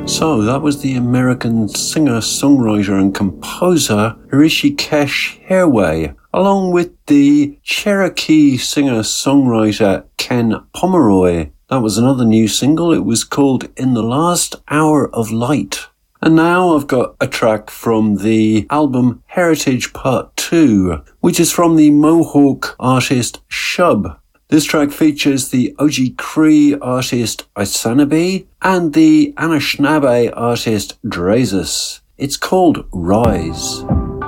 So that was the American singer, songwriter and composer Hrishikesh Hirway, along with the Cherokee singer-songwriter Ken Pomeroy. That was another new single. It was called In the Last Hour of Light. And now I've got a track from the album Heritage Part 2, which is from the Mohawk artist Shub. This track features the Oji Cree artist Isanabe and the Anishinaabe artist Drazus. It's called Rise.